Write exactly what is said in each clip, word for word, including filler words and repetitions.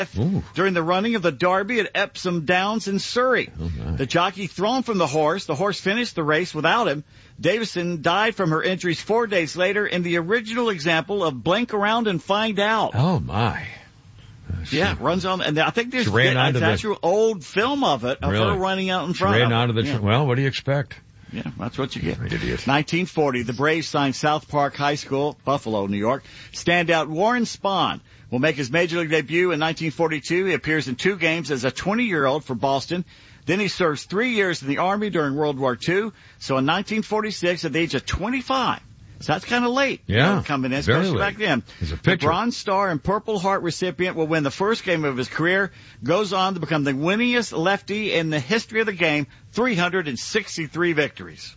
Ooh. During the running of the Derby at Epsom Downs in Surrey. Oh, the jockey thrown from the horse. The horse finished the race without him. Davison died from her injuries four days later in the original example of Blink Around and Find Out. Oh, my. Yeah, runs on, and I think there's ran an the, actual old film of it, of really? her running out in front she ran of onto the, yeah. Well, what do you expect? Yeah, that's what you get. Idiot. nineteen forty, the Braves signed South Park High School, Buffalo, New York. Standout Warren Spahn will make his Major League debut in nineteen forty-two. He appears in two games as a twenty-year-old for Boston. Then he serves three years in the Army during World War Two. So in nineteen forty-six, at the age of twenty-five, so that's kind of late. Yeah, you know, coming in, especially back then. As a the pitcher. Bronze Star and Purple Heart recipient will win the first game of his career, goes on to become the winningest lefty in the history of the game, three hundred sixty-three victories.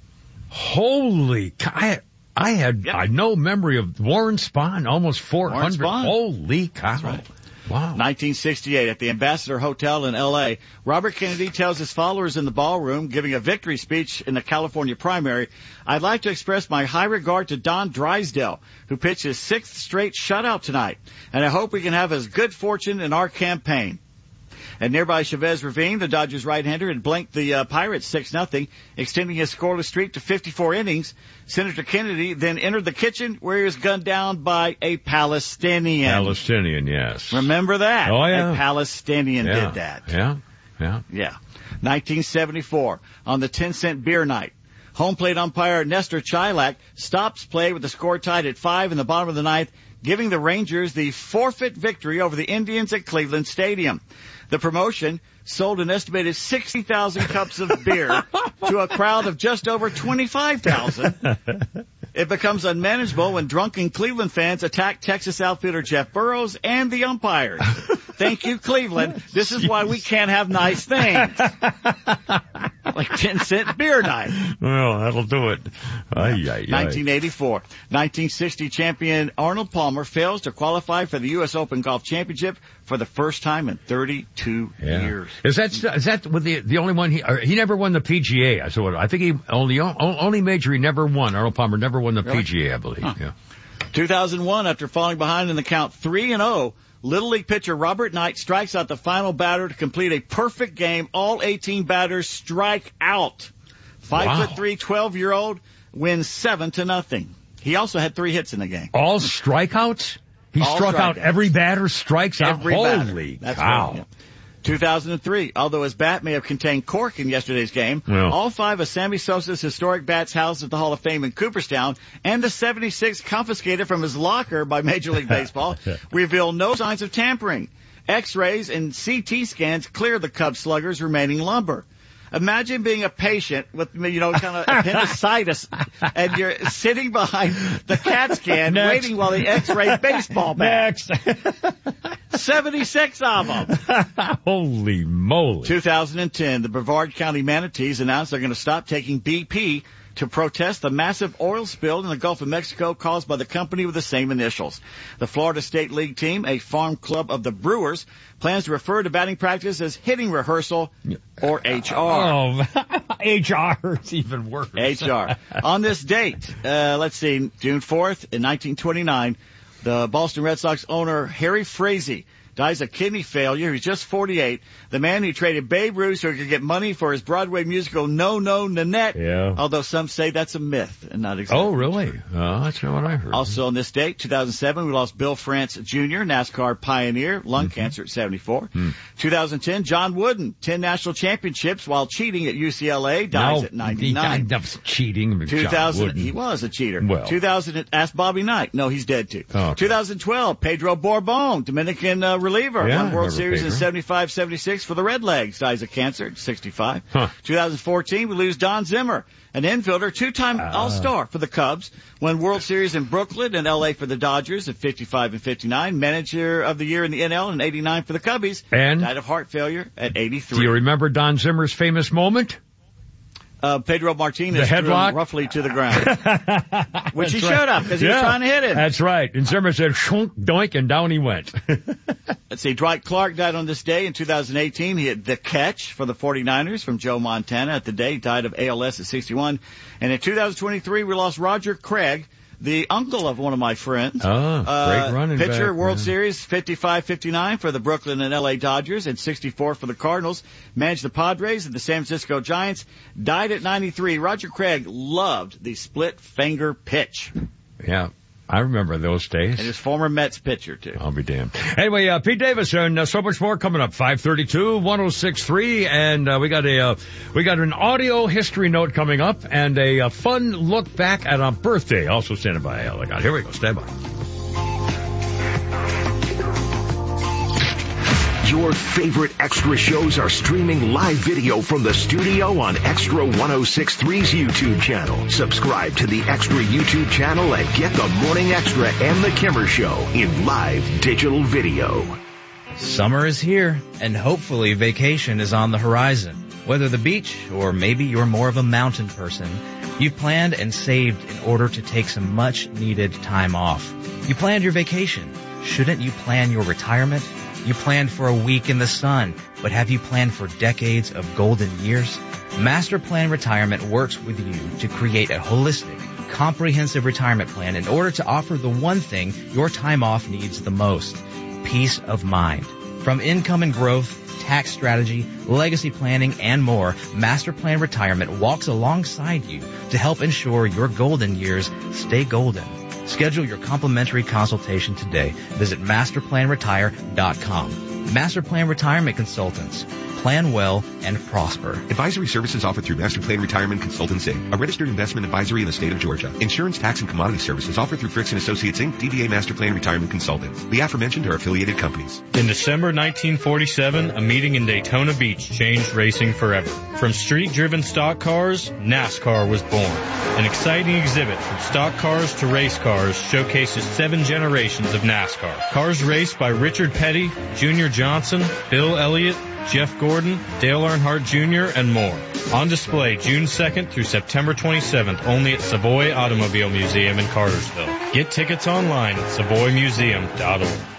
Holy cow. I, I had Yep. I no memory of Warren Spahn, almost four hundred. Warren Spahn. Holy cow. That's right. Wow. nineteen sixty-eight, at the Ambassador Hotel in L A, Robert Kennedy tells his followers in the ballroom, giving a victory speech in the California primary, "I'd like to express my high regard to Don Drysdale, who pitched his sixth straight shutout tonight, and I hope we can have as good fortune in our campaign." At nearby Chavez Ravine, the Dodgers right-hander had blanked the uh, Pirates six nothing, extending his scoreless streak to fifty-four innings. Senator Kennedy then entered the kitchen, where he was gunned down by a Palestinian. Palestinian, yes. Remember that? Oh, yeah. A Palestinian yeah. did that. Yeah, yeah. Yeah. nineteen seventy-four, on the ten cent beer night, home plate umpire Nestor Chilak stops play with the score tied at five in the bottom of the ninth, giving the Rangers the forfeit victory over the Indians at Cleveland Stadium. The promotion sold an estimated sixty thousand cups of beer to a crowd of just over twenty-five thousand. It becomes unmanageable when drunken Cleveland fans attack Texas outfielder Jeff Burrows and the umpires. Thank you, Cleveland. This is why we can't have nice things. Like ten cent beer night. Well, that'll do it. Ay, ay, ay. nineteen eighty-four. nineteen sixty champion Arnold Palmer fails to qualify for the U S Open Golf Championship for the first time in thirty-two Yeah. years. Is that is that with the the only one he or he never won the P G A? So I think he only only major he never won. Arnold Palmer never won the Really? P G A, I believe. Huh. Yeah. two thousand one, after falling behind in the count three and oh, Little League pitcher Robert Knight strikes out the final batter to complete a perfect game. All eighteen batters strike out. Five Wow. foot three, twelve-year-old wins seven to nothing. He also had three hits in the game. All strikeouts? He All struck out strikeouts. every batter strikes out. Every batter. Holy That's cow. right, yeah. two thousand three, although his bat may have contained cork in yesterday's game, Well. all five of Sammy Sosa's historic bats housed at the Hall of Fame in Cooperstown and the seventy-six confiscated from his locker by Major League Baseball reveal no signs of tampering. X-rays and C T scans clear the Cubs slugger's remaining lumber. Imagine being a patient with, you know, kind of appendicitis, and you're sitting behind the CAT scan Next. waiting while they X-ray baseball bats. seventy-six of them. Holy moly. two thousand ten, the Brevard County Manatees announced they're going to stop taking B P to protest the massive oil spill in the Gulf of Mexico caused by the company with the same initials. The Florida State League team, a farm club of the Brewers, plans to refer to batting practice as hitting rehearsal, or H R. Oh, H R is even worse. H R. On this date, uh, let's see, June fourth in nineteen twenty-nine, the Boston Red Sox owner Harry Frazee dies of kidney failure. He's just forty-eight. The man who traded Babe Ruth so he could get money for his Broadway musical No No Nanette. Yeah. Although some say that's a myth and not exactly. Oh, really? Oh, that's not what I heard. Also on this date, two thousand seven, we lost Bill France Junior, NASCAR pioneer, lung Mm-hmm. cancer at seventy-four. Hmm. two thousand ten, John Wooden, ten national championships while cheating at U C L A, dies no, at ninety-nine. That was cheating. John two thousand, Wooden. he was a cheater. Well. two thousand, ask Bobby Knight. No, he's dead too. Oh, okay. twenty twelve, Pedro Borbon, Dominican uh, reliever, Yeah, won I World remember Series in Pedro. seventy-five seventy-six for the Redlegs, dies of cancer at sixty-five. Huh. two thousand fourteen, we lose Don Zimmer, an infielder, two-time Ah. All-Star for the Cubs, won World Series in Brooklyn and L A for the Dodgers at fifty-five and fifty-nine, manager of the year in the N L in eighty-nine for the Cubbies, And? died of heart failure at eighty-three. Do you remember Don Zimmer's famous moment? Uh, Pedro Martinez The threw him headlock? roughly to the ground, which he That's showed right. up because he was Yeah. trying to hit him. That's right. And Zimmer said, shunk, doink, and down he went. Let's see, Dwight Clark died on this day in two thousand eighteen. He hit the catch for the forty-niners from Joe Montana at the day. He died of A L S at sixty-one. And in two thousand twenty-three, we lost Roger Craig, the uncle of one of my friends. Oh, uh, great running pitcher, back, World man. Series, fifty-five fifty-nine for the Brooklyn and L A Dodgers, and sixty-four for the Cardinals. Managed the Padres and the San Francisco Giants. Died at ninety-three. Roger Craig loved the split finger pitch. Yeah. I remember those days. And his former Mets pitcher, too. I'll be damned. Anyway, uh, Pete Davis and uh, so much more coming up. five thirty-two, one oh six point three, and uh, we got a uh, we got an audio history note coming up, and a, a fun look back at a birthday. Also sent by Al. Here we go. Stand by. Your favorite Extra shows are streaming live video from the studio on Extra ten sixty-three's YouTube channel. Subscribe to the Extra YouTube channel and get the Morning Extra and the Kimmer Show in live digital video. Summer is here, and hopefully vacation is on the horizon. Whether the beach or maybe you're more of a mountain person, you've planned and saved in order to take some much-needed time off. You planned your vacation. Shouldn't you plan your retirement? You planned for a week in the sun, but have you planned for decades of golden years? Master Plan Retirement works with you to create a holistic, comprehensive retirement plan in order to offer the one thing your time off needs the most, peace of mind. From income and growth, tax strategy, legacy planning, and more, Master Plan Retirement walks alongside you to help ensure your golden years stay golden. Schedule your complimentary consultation today. Visit master plan retire dot com. Master Plan Retirement Consultants. Plan well and prosper. Advisory services offered through Master Plan Retirement Consultants, Incorporated, a registered investment advisory in the state of Georgia. Insurance, tax, and commodity services offered through Fricks and Associates, Incorporated, D B A Master Plan Retirement Consultants. The aforementioned are affiliated companies. In December nineteen forty-seven, a meeting in Daytona Beach changed racing forever. From street-driven stock cars, NASCAR was born. An exciting exhibit from stock cars to race cars showcases seven generations of NASCAR. Cars raced by Richard Petty, Junior Johnson, Bill Elliott, Jeff Gordon, Dale Earnhardt Junior, and more. On display June second through September twenty-seventh only at Savoy Automobile Museum in Cartersville. Get tickets online at savoy museum dot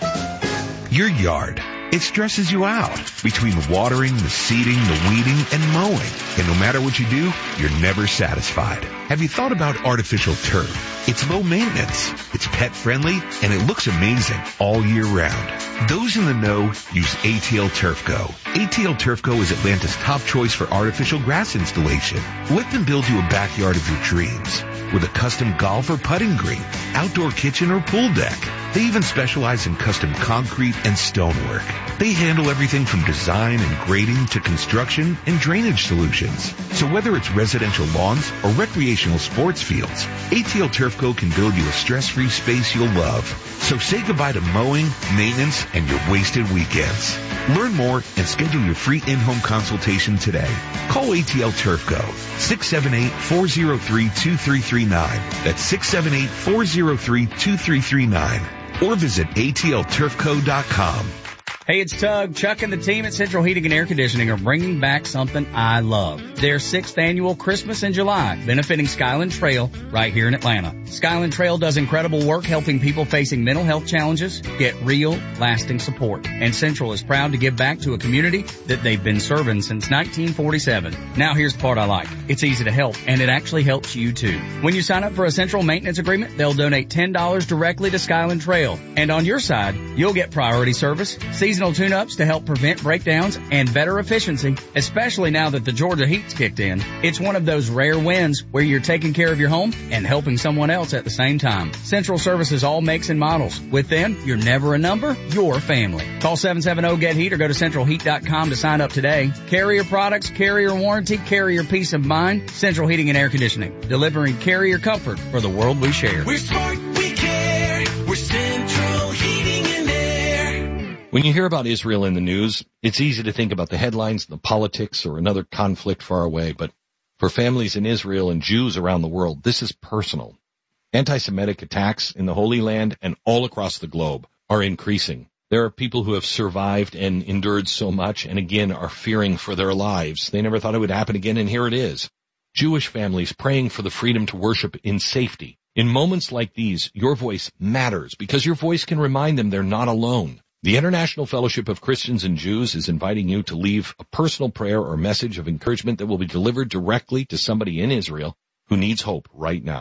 org. Your yard. It stresses you out between the watering, the seeding, the weeding, and mowing. And no matter what you do, you're never satisfied. Have you thought about artificial turf? It's low maintenance, it's pet friendly, and it looks amazing all year round. Those in the know use A T L Turf Go. A T L Turf Go is Atlanta's top choice for artificial grass installation. Let them build you a backyard of your dreams with a custom golf or putting green, outdoor kitchen or pool deck. They even specialize in custom concrete and stonework. They handle everything from design and grading to construction and drainage solutions. So whether it's residential lawns or recreational sports fields, A T L Turf Go can build you a stress-free space you'll love. So say goodbye to mowing, maintenance, and your wasted weekends. Learn more and schedule your free in-home consultation today. Call A T L Turf Go, six seven eight, four oh three, two three three nine. That's six seven eight, four oh three, two three three nine. Or visit A T L turf co dot com. Hey, it's Tug. Chuck and the team at Central Heating and Air Conditioning are bringing back something I love. Their sixth annual Christmas in July, benefiting Skyland Trail right here in Atlanta. Skyland Trail does incredible work helping people facing mental health challenges get real, lasting support. And Central is proud to give back to a community that they've been serving since nineteen forty-seven. Now here's the part I like. It's easy to help, and it actually helps you too. When you sign up for a Central maintenance agreement, they'll donate ten dollars directly to Skyland Trail. And on your side, you'll get priority service, seasonal tune-ups to help prevent breakdowns, and better efficiency, especially now that the Georgia heat's kicked in. It's one of those rare wins where you're taking care of your home and helping someone else at the same time. Central services all makes and models. With them, you're never a number, you're family. Call seven seven zero, get heat or go to central heat dot com to sign up today. Carrier products, carrier warranty, carrier peace of mind. Central Heating and Air Conditioning, delivering carrier comfort for the world we share. We're smart, we care. We're Central Heating and Air. When you hear about Israel in the news, it's easy to think about the headlines, the politics, or another conflict far away. But for families in Israel and Jews around the world, this is personal. Anti-Semitic attacks in the Holy Land and all across the globe are increasing. There are people who have survived and endured so much and again are fearing for their lives. They never thought it would happen again, and here it is. Jewish families praying for the freedom to worship in safety. In moments like these, your voice matters because your voice can remind them they're not alone. The International Fellowship of Christians and Jews is inviting you to leave a personal prayer or message of encouragement that will be delivered directly to somebody in Israel who needs hope right now.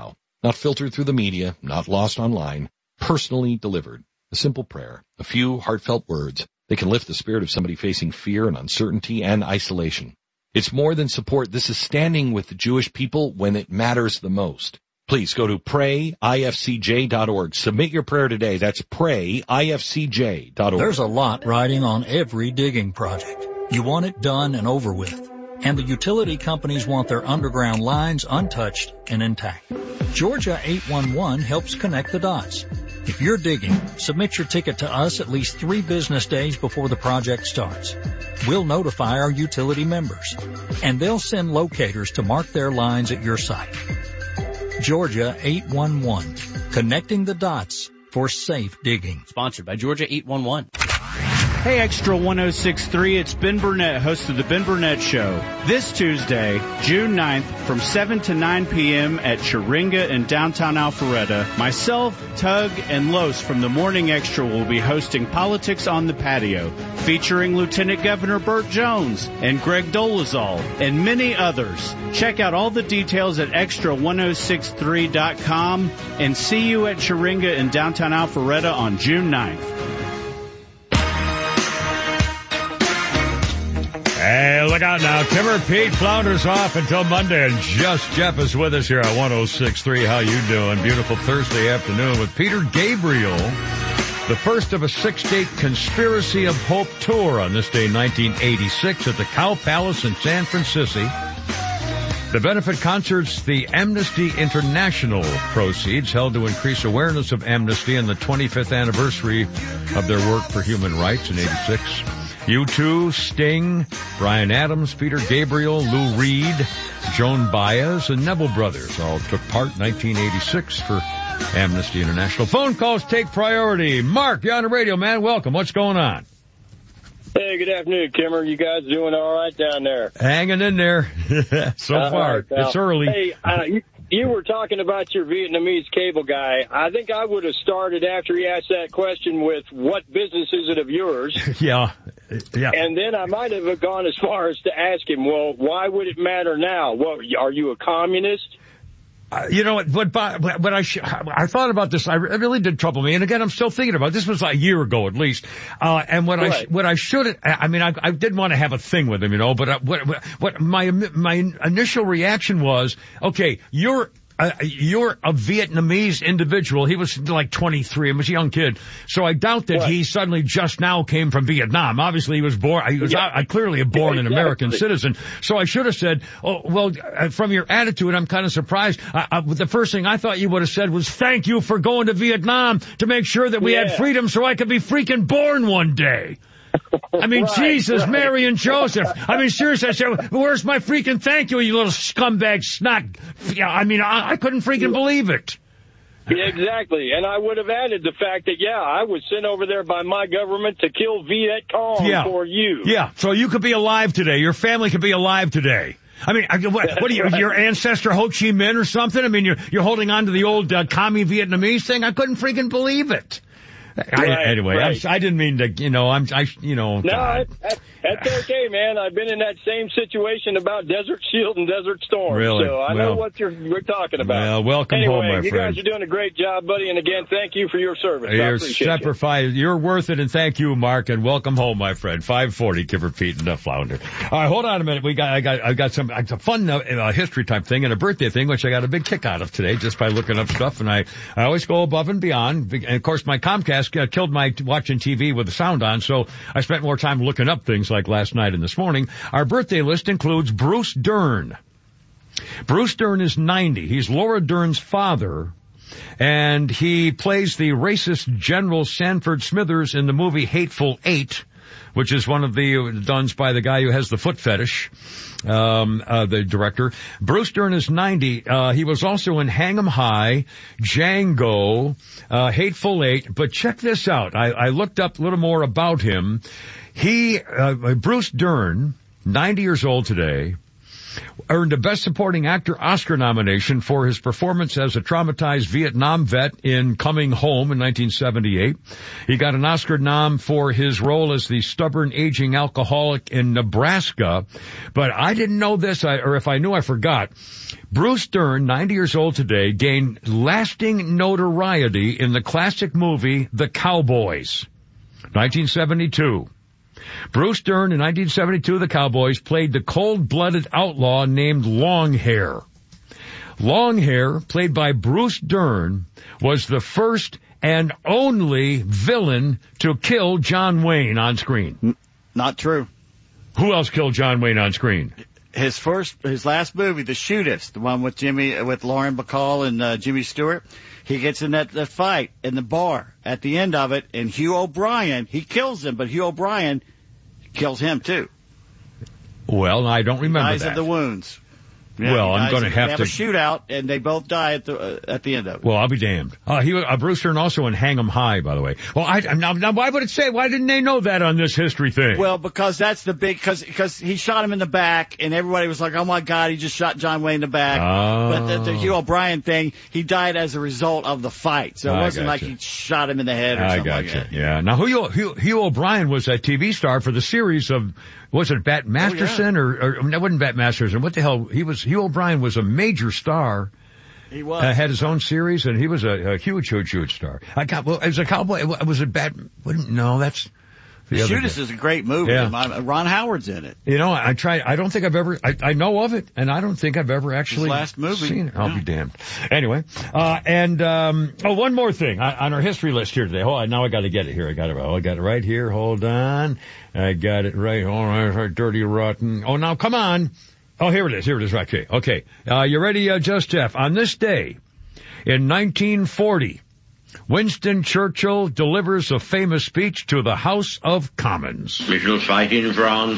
Not filtered through the media, not lost online, personally delivered. A simple prayer, a few heartfelt words. They can lift the spirit of somebody facing fear and uncertainty and isolation. It's more than support. This is standing with the Jewish people when it matters the most. Please go to pray I F C J dot org. Submit your prayer today. That's pray I F C J dot org. There's a lot riding on every digging project. You want it done and over with. And the utility companies want their underground lines untouched and intact. Georgia eight one one helps connect the dots. If you're digging, submit your ticket to us at least three business days before the project starts. We'll notify our utility members, and they'll send locators to mark their lines at your site. Georgia eight one one, connecting the dots for safe digging. Sponsored by Georgia eight one one. Hey, Extra one oh six point three, it's Ben Burnett, host of The Ben Burnett Show. This Tuesday, June ninth, from seven to nine p.m. at Chiringa in downtown Alpharetta, myself, Tug, and Los from The Morning Extra will be hosting Politics on the Patio, featuring Lieutenant Governor Burt Jones and Greg Dolezal, and many others. Check out all the details at extra one oh six three dot com, and see you at Chiringa in downtown Alpharetta on June ninth. Hey, look out now. Kimmer Pete flounders off until Monday, and Just Jeff is with us here at one oh six point three. How you doing? Beautiful Thursday afternoon with Peter Gabriel, the first of a six-date Conspiracy of Hope tour on this day, nineteen eighty-six, at the Cow Palace in San Francisco. The benefit concerts, the Amnesty International proceeds, held to increase awareness of amnesty and the twenty-fifth anniversary of their work for human rights in eighty-six. U two, Sting, Bryan Adams, Peter Gabriel, Lou Reed, Joan Baez, and Neville Brothers all took part in nineteen eighty-six for Amnesty International. Phone calls take priority. Mark, you're on the radio, man. Welcome. What's going on? Hey, good afternoon, Kimmer. You guys doing all right down there? Hanging in there so all far. Right, it's early. Hey, uh, you, you were talking about your Vietnamese cable guy. I think I would have started after he asked that question with, what business is it of yours? yeah. Yeah. And then I might have gone as far as to ask him, well, why would it matter now? What, are you a communist? Uh, you know what, what, what I, sh- I thought about this, I, it really did trouble me. And again, I'm still thinking about it. This was like a year ago at least. Uh, and what right. I, sh- what I should, I mean, I, I didn't want to have a thing with him, you know, but I, what, what my, my initial reaction was, okay, you're, Uh, you're a Vietnamese individual. He was like twenty-three. He was a young kid. So I doubt that right. he suddenly just now came from Vietnam. Obviously, he was born, he was yeah. uh, clearly a born yeah, exactly. an American citizen. So I should have said, oh, well, uh, from your attitude, I'm kind of surprised. Uh, uh, the first thing I thought you would have said was, thank you for going to Vietnam to make sure that we yeah. had freedom so I could be freaking born one day. I mean, right, Jesus, right. Mary, and Joseph. I mean, seriously, I said, where's my freaking thank you, you little scumbag snot? Yeah, I mean, I, I couldn't freaking believe it. Yeah, exactly. And I would have added the fact that, yeah, I was sent over there by my government to kill Viet Cong yeah. for you. Yeah, so you could be alive today. Your family could be alive today. I mean, what, what are you, right. your ancestor Ho Chi Minh or something? I mean, you're, you're holding on to the old uh, commie Vietnamese thing? I couldn't freaking believe it. I, right, anyway, right. I, I didn't mean to, you know, I'm, I, you know. No, I, I, that's okay, man. I've been in that same situation about Desert Shield and Desert Storm. Really? So I well, know what you're, we're talking about. Well, welcome anyway, home, my you friend. You guys are doing a great job, buddy. And again, thank you for your service. You're I appreciate sacrifice. you. You're worth it, and thank you, Mark, and welcome home, my friend. five forty, Kimmer Pete and the Flounder. All right, hold on a minute. We got, I got, I got some, it's a fun uh, history type thing and a birthday thing, which I got a big kick out of today just by looking up stuff. And I, I always go above and beyond. And of course, my Comcast uh, killed my watching T V with the sound on, so I spent more time looking up things like last night and this morning. Our birthday list includes Bruce Dern. Bruce Dern is ninety. He's Laura Dern's father, and he plays the racist General Sanford Smithers in the movie Hateful Eight, which is one of the done by the guy who has the foot fetish, um, uh, the director. Bruce Dern is ninety. Uh, he was also in Hang 'em High, Django, uh, Hateful Eight. But check this out. I, I looked up a little more about him. He, uh, Bruce Dern, ninety years old today, earned a Best Supporting Actor Oscar nomination for his performance as a traumatized Vietnam vet in Coming Home in nineteen seventy-eight. He got an Oscar nom for his role as the stubborn aging alcoholic in Nebraska. But I didn't know this, I, or if I knew, I forgot. Bruce Dern, ninety years old today, gained lasting notoriety in the classic movie The Cowboys, nineteen seventy-two. Bruce Dern in nineteen seventy-two, The Cowboys, played the cold-blooded outlaw named Longhair. Longhair, played by Bruce Dern, was the first and only villain to kill John Wayne on screen. Not true. Who else killed John Wayne on screen? His first, his last movie, The Shootist, the one with Jimmy, with Lauren Bacall and uh, Jimmy Stewart. He gets in that, that fight in the bar at the end of it, and Hugh O'Brian, he kills him, but Hugh O'Brian kills him too. Well, I don't remember Dies that. of the wounds. Yeah, well, I'm going to have, have to a shootout, and they both die at the uh, at the end of it. Well, I'll be damned. Uh, he uh, Bruce Dern also in Hang 'em High, by the way. Well, I now, now why would it say? Why didn't they know that on this history thing? Well, because that's the big because because he shot him in the back, and everybody was like, "Oh my God, he just shot John Wayne in the back." Oh. But the, the Hugh O'Brian thing, he died as a result of the fight, so it I wasn't like gotcha. he shot him in the head or I something got like you. that. Yeah. Now, Hugh, Hugh, Hugh O'Brian was a T V star for the series of, was it Bat Masterson Oh, yeah. or, or, that wasn't Bat Masterson. What the hell? He was, Hugh O'Brian was a major star. He was. Uh, had his own series, and he was a, a huge, huge, huge star. I got, well, as a cowboy, was it Bat, wouldn't, no, that's the other Shootist guy. is a great movie. Yeah. Ron Howard's in it. You know, I tried, I don't think I've ever, I, I know of it, and I don't think I've ever actually His last movie. seen it. I'll Yeah. be damned. Anyway, uh, and, um, oh, one more thing I, on our history list here today. Hold on, now I gotta get it here. I got it, oh, I got it right here. Hold on. I got it right. All right, dirty, rotten. Oh, now come on. Oh, here it is. Here it is. Right. Okay. Okay. Uh, you ready, uh, Just Jeff? On this day, in nineteen forty, Winston Churchill delivers a famous speech to the House of Commons. We shall fight in France.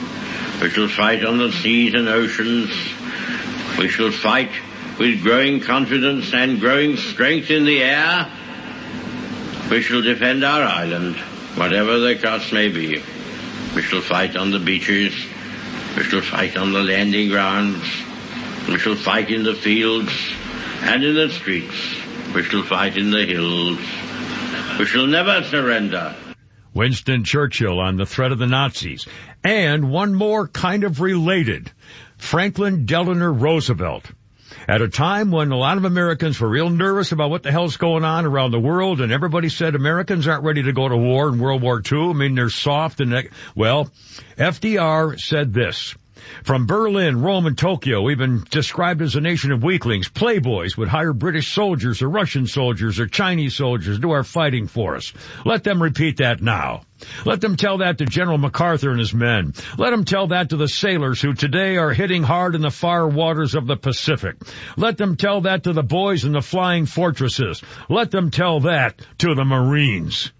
We shall fight on the seas and oceans. We shall fight with growing confidence and growing strength in the air. We shall defend our island, whatever the cost may be. We shall fight on the beaches. We shall fight on the landing grounds. We shall fight in the fields and in the streets. We shall fight in the hills. We shall never surrender. Winston Churchill on the threat of the Nazis. And one more kind of related. Franklin Delano Roosevelt. At a time when a lot of Americans were real nervous about what the hell's going on around the world, and everybody said Americans aren't ready to go to war in World War Two. I mean, they're soft and, well, F D R said this. From Berlin, Rome, and Tokyo, we've been described as a nation of weaklings. Playboys would hire British soldiers or Russian soldiers or Chinese soldiers to do our fighting for us. Let them repeat that now. Let them tell that to General MacArthur and his men. Let them tell that to the sailors who today are hitting hard in the far waters of the Pacific. Let them tell that to the boys in the flying fortresses. Let them tell that to the Marines.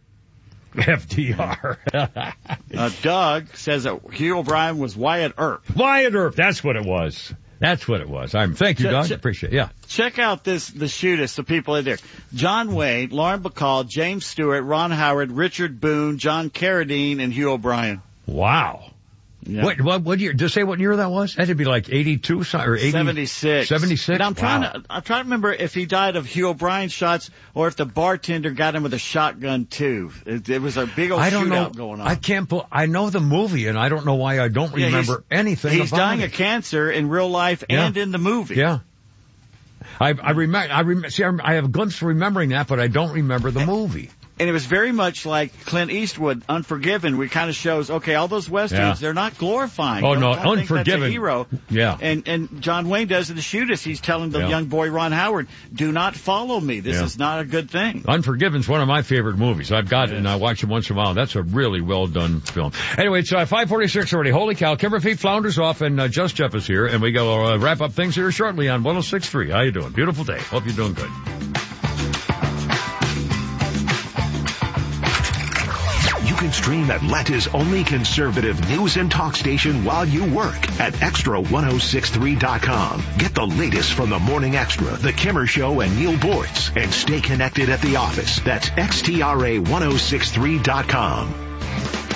F D R. uh, Doug says that Hugh O'Brian was Wyatt Earp. Wyatt Earp, that's what it was. That's what it was. I'm, thank you, Ch- Doug. ch- Appreciate it. Yeah. Check out this, the Shootist, the people in there. John Wayne, Lauren Bacall, James Stewart, Ron Howard, Richard Boone, John Carradine, and Hugh O'Brian. Wow. Yeah. What, what, what year, just say what year that was? That had to be like eighty-two or eighty? seventy-six. seventy-six? And I'm trying Wow. to, I'm trying to remember if he died of Hugh O'Brien shots or if the bartender got him with a shotgun too. It, it was a big old I don't shootout know. going on. I can't, bel- I know the movie and I don't know why I don't Yeah, remember he's- anything He's about dying it. of cancer in real life Yeah. and in the movie. Yeah. I, I remember, I rem- see, I, I have a glimpse of remembering that, but I don't remember the movie. And it was very much like Clint Eastwood, Unforgiven, where it kind of shows, okay, all those westerns, Yeah. they're not glorifying. Oh, Don't- no, don't think that's a Unforgiven. hero. Yeah. And and John Wayne does in The Shootist. He's telling the Yeah. young boy Ron Howard, do not follow me. This Yeah. is not a good thing. Unforgiven's one of my favorite movies. I've got it and I watch it once in a while. That's a really well done film. Anyway, it's uh, five forty-six already. Holy cow. Kimber Feet flounders off and uh, Just Jeff is here and we go uh, wrap up things here shortly on one oh six point three. How you doing? Beautiful day. Hope you're doing good. You can stream Atlanta's only conservative news and talk station while you work at extra ten sixty-three dot com. Get the latest from the Morning Extra, The Kimmer Show, and Neil Boortz, and stay connected at the office. That's X T R A ten sixty-three dot com.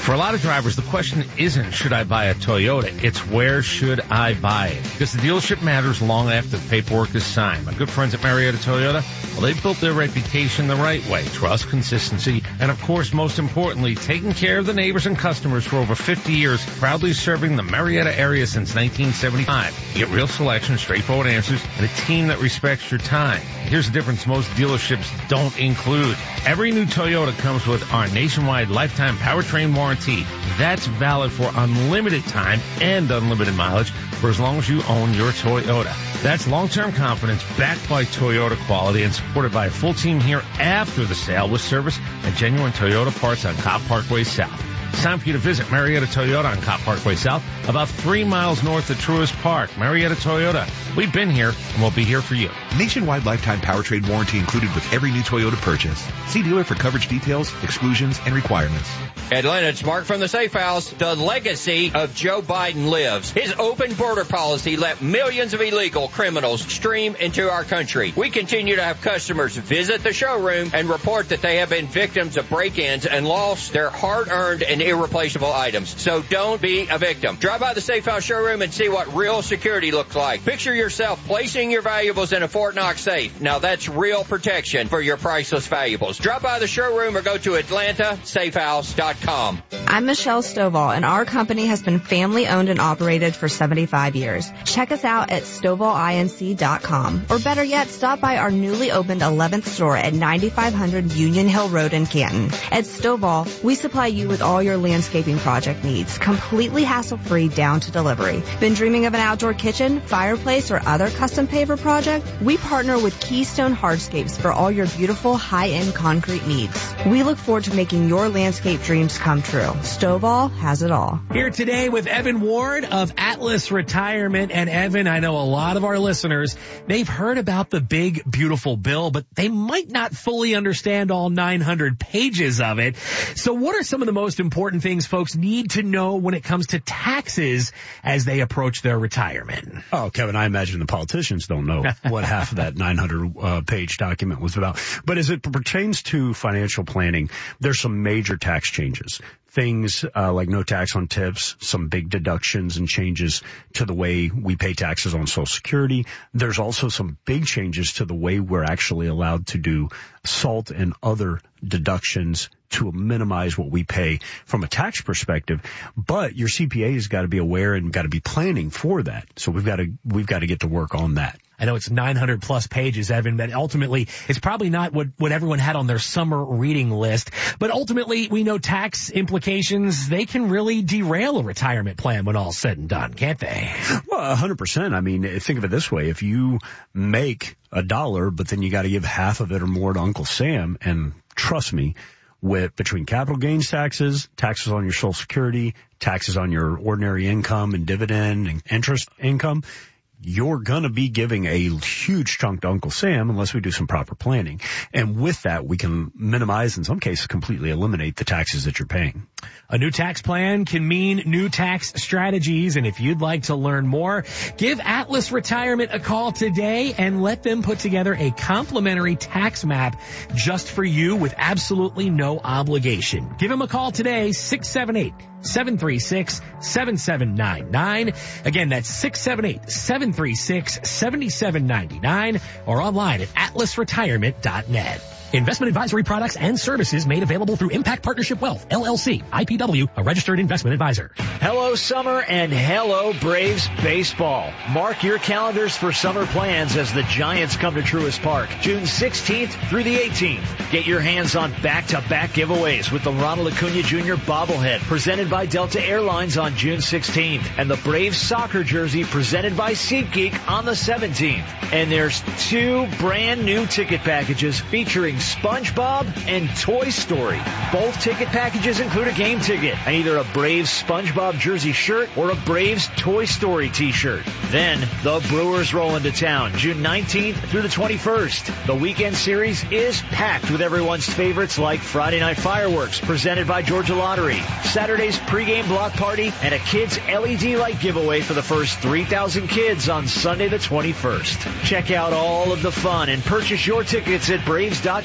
For a lot of drivers, the question isn't should I buy a Toyota, it's where should I buy it? Because the dealership matters long after the paperwork is signed. My good friends at Marietta Toyota, well, they've built their reputation the right way. Trust, consistency, and of course, most importantly, taking care of the neighbors and customers for over fifty years, proudly serving the Marietta area since nineteen seventy-five. You get real selection, straightforward answers, and a team that respects your time. Here's the difference most dealerships don't include. Every new Toyota comes with our nationwide lifetime powertrain warranty. That's valid for unlimited time and unlimited mileage for as long as you own your Toyota. That's long-term confidence backed by Toyota quality and supported by a full team here after the sale with service and genuine Toyota parts on Cobb Parkway South. It's time for you to visit Marietta Toyota on Cobb Parkway South, about three miles north of Truist Park. Marietta Toyota. We've been here, and we'll be here for you. Nationwide lifetime powertrain warranty included with every new Toyota purchase. See dealer for coverage details, exclusions, and requirements. Atlanta, it's Mark from the Safe House. The legacy of Joe Biden lives. His open border policy let millions of illegal criminals stream into our country. We continue to have customers visit the showroom and report that they have been victims of break-ins and lost their hard-earned and irreplaceable items. So don't be a victim. Drive by the Safe House showroom and see what real security looks like. Picture yourself placing your valuables in a Fort Knox safe. Now that's real protection for your priceless valuables. Drop by the showroom or go to atlanta safe house dot com. I'm Michelle Stovall, and our company has been family owned and operated for seventy-five years. Check us out at stovall inc dot com, or better yet, stop by our newly opened eleventh store at ninety-five hundred Union Hill Road in Canton. At Stovall, we supply you with all your landscaping project needs, completely hassle-free down to delivery. Been dreaming of an outdoor kitchen, fireplace, or other custom paver project? We partner with Keystone Hardscapes for all your beautiful high-end concrete needs. We look forward to making your landscape dreams come true. Stovall has it all. Here today with Evan Ward of Atlas Retirement. And Evan, I know a lot of our listeners, they've heard about the big, beautiful bill, but they might not fully understand all nine hundred pages of it. So what are some of the most important things folks need to know when it comes to taxes as they approach their retirement? Oh, Kevin, I imagine the politicians don't know what half of that nine hundred uh, page document was about. But as it pertains to financial planning, there's some major tax changes. Things uh, like no tax on tips, some big deductions and changes to the way we pay taxes on Social Security. There's also some big changes to the way we're actually allowed to do SALT and other deductions to minimize what we pay from a tax perspective. But your C P A has got to be aware and got to be planning for that. So we've got to we've got to get to work on that. I know it's nine hundred plus pages, Evan, but ultimately it's probably not what, what everyone had on their summer reading list. But ultimately, we know tax implications, they can really derail a retirement plan when all's said and done, can't they? Well, one hundred percent. I mean, think of it this way. If you make a dollar, but then you got to give half of it or more to Uncle Sam, and trust me, with between capital gains taxes, taxes on your Social Security, taxes on your ordinary income and dividend and interest income, you're going to be giving a huge chunk to Uncle Sam unless we do some proper planning. And with that, we can minimize, in some cases, completely eliminate the taxes that you're paying. A new tax plan can mean new tax strategies. And if you'd like to learn more, give Atlas Retirement a call today and let them put together a complimentary tax map just for you with absolutely no obligation. Give them a call today, six seven eight, seven three six, seven seven nine nine. Again, that's six seven eight, seven three six, seven seven nine nine or online at atlas retirement dot net. Investment advisory products and services made available through Impact Partnership Wealth, L L C, I P W, a registered investment advisor. Hello, summer, and hello, Braves baseball. Mark your calendars for summer plans as the Giants come to Truist Park, June sixteenth through the eighteenth. Get your hands on back-to-back giveaways with the Ronald Acuna Junior bobblehead presented by Delta Airlines on June sixteenth, and the Braves soccer jersey presented by SeatGeek on the seventeenth. And there's two brand new ticket packages featuring SpongeBob and Toy Story. Both ticket packages include a game ticket and either a Braves SpongeBob jersey shirt or a Braves Toy Story t-shirt. Then the Brewers roll into town June nineteenth through the twenty-first. The weekend series is packed with everyone's favorites like Friday Night Fireworks presented by Georgia Lottery, Saturday's pregame block party, and a kids L E D light giveaway for the first three thousand kids on Sunday the twenty-first. Check out all of the fun and purchase your tickets at braves dot com.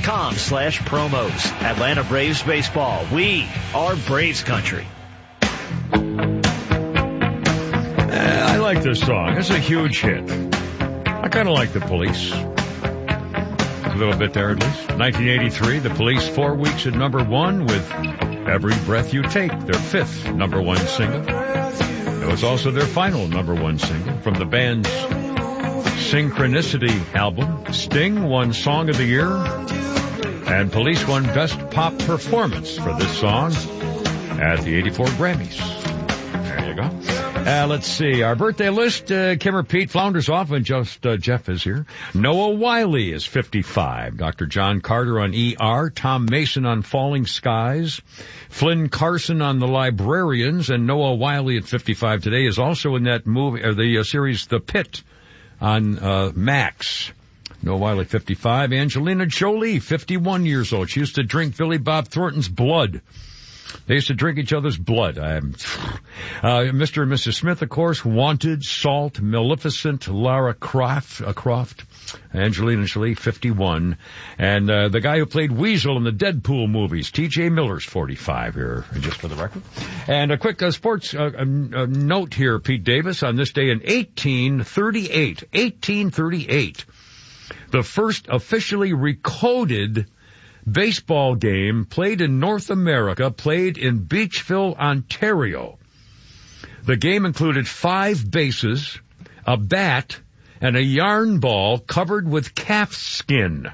com slash promos. Atlanta Braves baseball. We are Braves country. I like this song. It's a huge hit. I kind of like the Police. A little bit there at least. nineteen eighty-three, the Police, four weeks at number one with Every Breath You Take, their fifth number one single. It was also their final number one single from the band's Synchronicity album. Sting won Song of the Year, and Police won Best Pop Performance for this song at the eighty-four Grammys. There you go. Uh, let's see. Our birthday list, uh, Kimmer Pete flounders off, and just uh, Jeff is here. Noah Wiley is fifty-five. Doctor John Carter on E R. Tom Mason on Falling Skies. Flynn Carson on The Librarians. And Noah Wiley at fifty-five today is also in that movie, or the uh, series The Pit on uh, Max. Noah Wiley, fifty-five. Angelina Jolie, fifty-one years old. She used to drink Billy Bob Thornton's blood. They used to drink each other's blood. I'm, uh, Mister and Missus Smith, of course, Wanted, Salt, Maleficent, Lara Croft, uh, Croft, Angelina Jolie, fifty-one. And, uh, the guy who played Weasel in the Deadpool movies, T J Miller's forty-five here, just for the record. And a quick uh, sports uh, uh, note here, Pete Davis, on this day in eighteen thirty-eight, eighteen thirty-eight, the first officially recorded baseball game played in North America, played in Beachville, Ontario. The game included five bases, a bat, and a yarn ball covered with calf skin.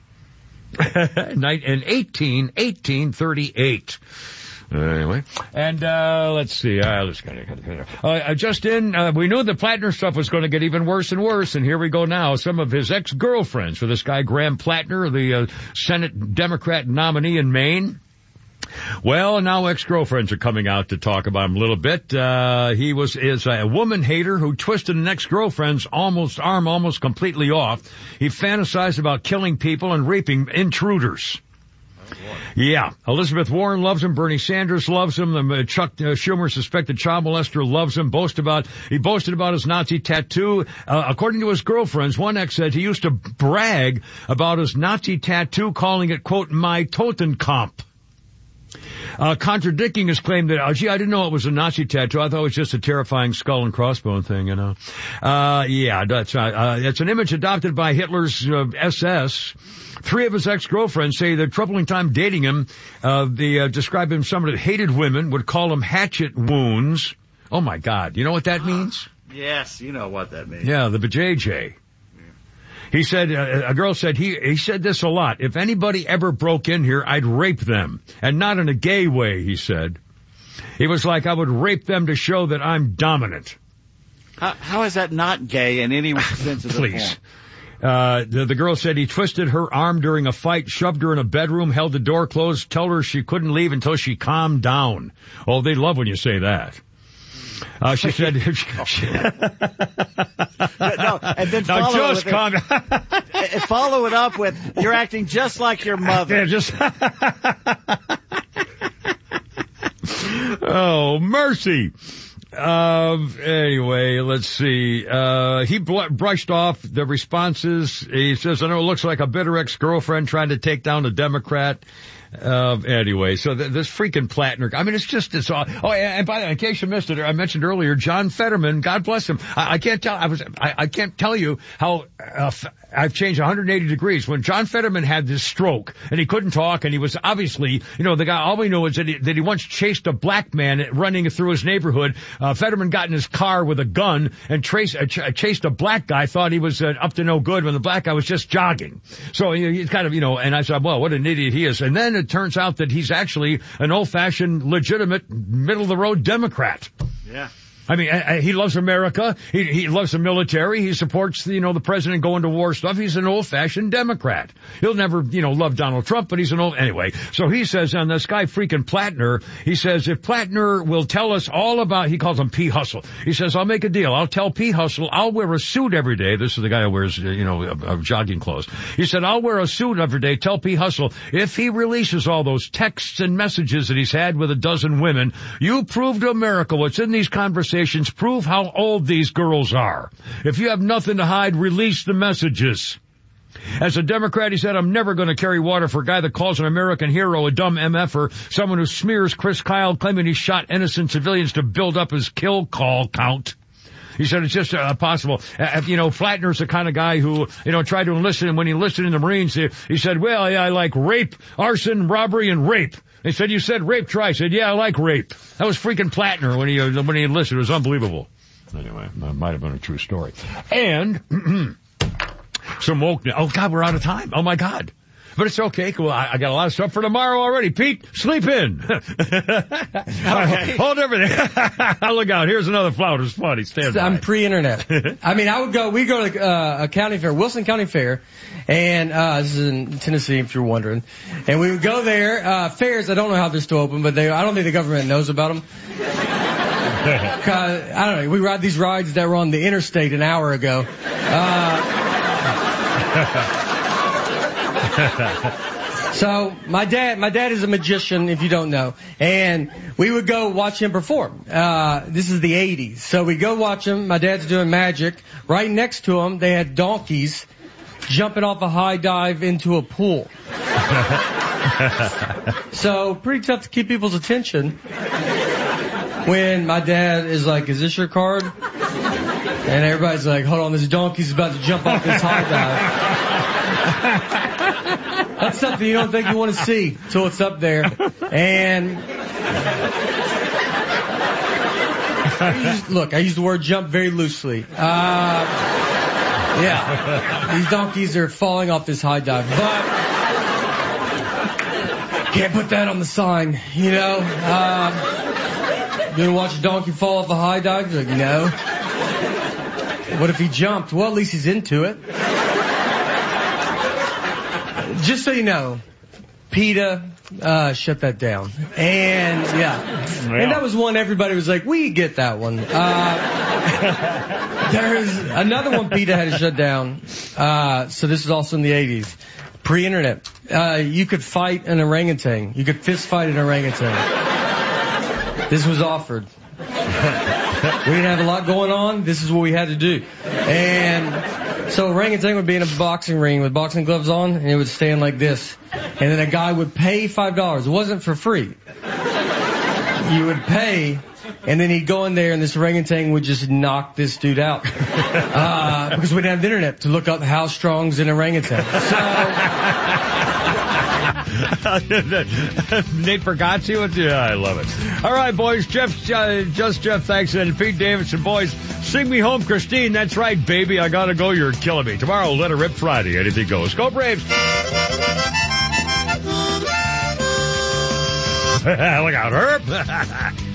In eighteen, eighteen thirty-eight. Anyway, and uh let's see. Uh, let's get it. Uh, just in, uh, we knew the Plattner stuff was going to get even worse and worse, and here we go now. Some of his ex-girlfriends for this guy, Graham Plattner, the uh, Senate Democrat nominee in Maine. Well, now ex-girlfriends are coming out to talk about him a little bit. Uh, he was is a woman hater who twisted an ex-girlfriend's almost arm almost completely off. He fantasized about killing people and raping intruders. Yeah, Elizabeth Warren loves him. Bernie Sanders loves him. The Chuck uh, Schumer, suspected child molester, loves him. Boast about he boasted about his Nazi tattoo. Uh, according to his girlfriends, one ex said he used to brag about his Nazi tattoo, calling it, quote, my Totenkopf. Uh, contradicting his claim that, oh, gee, I didn't know it was a Nazi tattoo. I thought it was just a terrifying skull and crossbone thing, you know. Uh, yeah, that's, uh, uh, it's an image adopted by Hitler's uh, S S. Three of his ex-girlfriends say their troubling time dating him. Uh, they uh, describe him as someone that hated women, would call him hatchet wounds. Oh my God. You know what that means? Yes, you know what that means. Yeah, the vajayjay. He said, uh, a girl said, he, he said this a lot. If anybody ever broke in here, I'd rape them. And not in a gay way, he said. He was like, I would rape them to show that I'm dominant. How, how is that not gay in any sense of the Please. form? Uh, the, the girl said he twisted her arm during a fight, shoved her in a bedroom, held the door closed, told her she couldn't leave until she calmed down. Oh, they love when you say that. Uh, she said, she, no, and then now follow, just it calm it, follow it up with, you're acting just like your mother. Yeah, just oh, mercy. Um, anyway, let's see. Uh, he bl- brushed off the responses. He says, I know it looks like a bitter ex-girlfriend trying to take down a Democrat. Uh, anyway, so th- this freaking Plattner, I mean, it's just, it's all, oh, and by the way, in case you missed it, I mentioned earlier, John Fetterman, God bless him. I, I can't tell, I was, I, I can't tell you how, uh, f- I've changed one hundred eighty degrees. When John Fetterman had this stroke and he couldn't talk and he was obviously, you know, the guy, all we know is that he, that he once chased a black man running through his neighborhood. Uh, Fetterman got in his car with a gun and trace, uh, ch- chased a black guy, thought he was uh, up to no good when the black guy was just jogging. So he, he's kind of, you know, and I said, well, what an idiot he is. And then it turns out that he's actually an old-fashioned, legitimate, middle-of-the-road Democrat. Yeah. I mean, I, I, he loves America. He, he loves the military. He supports, the, you know, the president going to war stuff. He's an old-fashioned Democrat. He'll never, you know, love Donald Trump, but he's an old, anyway. So he says on this guy freaking Plattner, he says, if Plattner will tell us all about, he calls him P. Hustle. He says, I'll make a deal. I'll tell P. Hustle, I'll wear a suit every day. This is the guy who wears, you know, uh, uh, jogging clothes. He said, I'll wear a suit every day. Tell P. Hustle, if he releases all those texts and messages that he's had with a dozen women, you prove to America what's in these conversations. Prove how old these girls are. If you have nothing to hide, release the messages. As a Democrat, he said, I'm never going to carry water for a guy that calls an American hero a dumb M F-er, someone who smears Chris Kyle claiming he shot innocent civilians to build up his kill call count. He said it's just uh, possible. Uh, you know, Flatner's the kind of guy who, you know, tried to enlist, and when he enlisted in the Marines, he, he said, well, yeah, I like rape, arson, robbery, and rape. They said, you said rape twice. I said, yeah, I like rape. That was freaking Flatner when he, uh, when he enlisted. It was unbelievable. Anyway, that might have been a true story. And some woke. Oh, God, we're out of time. Oh, my God. But it's okay. Cool. I, I got a lot of stuff for tomorrow already. Pete, sleep in. Okay. Hold everything. Look out. Here's another flower. It's funny. Stand by. I'm pre-internet. I mean, I would go, we go to uh, a county fair, Wilson County Fair, and uh, this is in Tennessee, if you're wondering. And we would go there. Uh, fairs, I don't know how they're still open, but they, I don't think the government knows about them. Cause, I don't know. We ride these rides that were on the interstate an hour ago. Uh, So my dad, my dad is a magician, if you don't know, and we would go watch him perform. Uh, this is the eighties. So we go watch him. My dad's doing magic. Right next to him, they had donkeys jumping off a high dive into a pool. So pretty tough to keep people's attention when my dad is like, is this your card? And everybody's like, hold on, this donkey's about to jump off this high dive. That's something you don't think you want to see till it's up there. And I use, look, I use the word jump very loosely. Uh, yeah, these donkeys are falling off this high dive, but can't put that on the sign, you know. Uh, you gonna watch a donkey fall off a high dive? Like, no. What if he jumped? Well, at least he's into it. Just so you know, PETA, uh, shut that down. And, yeah. yeah. And that was one everybody was like, we get that one. Uh, there's another one PETA had to shut down. Uh, so this is also in the eighties. Pre-internet. Uh, you could fight an orangutan. You could fist fight an orangutan. This was offered. We didn't have a lot going on. This is what we had to do. And so orangutan would be in a boxing ring with boxing gloves on, and it would stand like this. And then a guy would pay five dollars. It wasn't for free. You would pay, and then he'd go in there, and this orangutan would just knock this dude out. Uh, because we didn't have the internet to look up how strong's an orangutan. So... Nate Bargatze with you. I love it. All right, boys. Jeff, uh, just Jeff, thanks. And Pete Davidson, boys. Sing me home, Christine. That's right, baby. I gotta go. You're killing me. Tomorrow, let her rip Friday. Anything goes. Go Braves. Look out, Herb.